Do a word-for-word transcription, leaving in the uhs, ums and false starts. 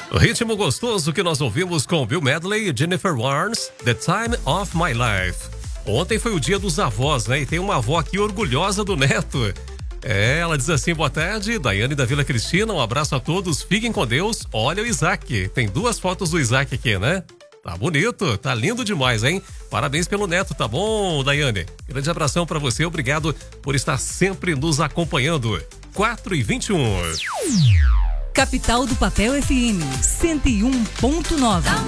Ritmo gostoso que nós ouvimos com Bill Medley e Jennifer Warnes, The Time of My Life. Ontem foi o dia dos avós, né? E tem uma avó aqui orgulhosa do neto. É, ela diz assim, boa tarde, Daiane da Vila Cristina, um abraço a todos, fiquem com Deus. Olha o Isaac, tem duas fotos do Isaac aqui, né? Tá bonito, tá lindo demais, hein? Parabéns pelo neto, tá bom, Daiane? Grande abração pra você, obrigado por estar sempre nos acompanhando. quatro e vinte e um. Capital do Papel F M, cento e um ponto nove.